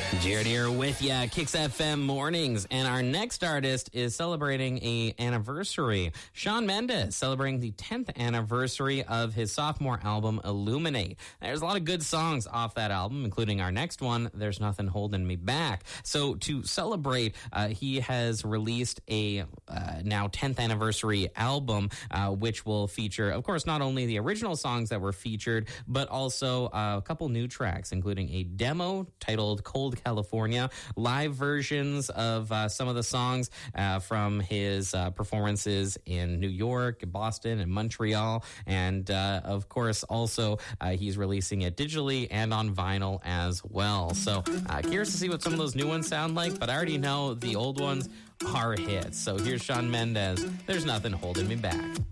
Jared here with ya, Kicks FM Mornings, and our next artist is celebrating a anniversary. Shawn Mendes celebrating the 10th anniversary of his sophomore album, Illuminate. There's a lot of good songs off that album, including our next one, There's Nothing Holding Me Back. So to celebrate, he has released a now 10th anniversary album, which will feature, of course, not only the original songs that were featured, but also a couple new tracks, including a demo titled Cold California, live versions of some of the songs from his performances in New York, Boston, and Montreal. And of course, also he's releasing it digitally and on vinyl as well. So curious to see what some of those new ones sound like, but I already know the old ones are hits. So here's Shawn Mendes, There's Nothing Holding Me Back.